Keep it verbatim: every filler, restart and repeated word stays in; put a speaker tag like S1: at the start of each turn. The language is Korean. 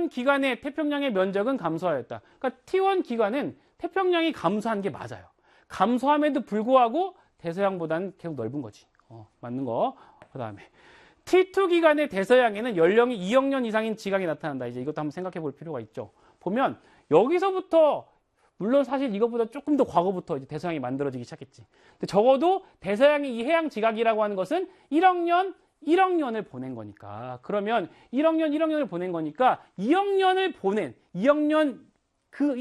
S1: 원 기간의 태평양의 면적은 감소하였다. 그러니까 티 원 기간은 태평양이 감소한 게 맞아요. 감소함에도 불구하고 대서양보다는 계속 넓은 거지. 어, 맞는 거. 그 다음에 티 투 기간의 대서양에는 연령이 이억 년 이상인 지각이 나타난다. 이제 이것도 한번 생각해 볼 필요가 있죠. 보면 여기서부터 물론 사실 이것보다 조금 더 과거부터 이제 대서양이 만들어지기 시작했지. 근데 적어도 대서양의 이 해양 지각이라고 하는 것은 일억 년, 일억 년을 보낸 거니까. 그러면 일억 년, 일억 년을 보낸 거니까 이억 년을 보낸, 이억 년 그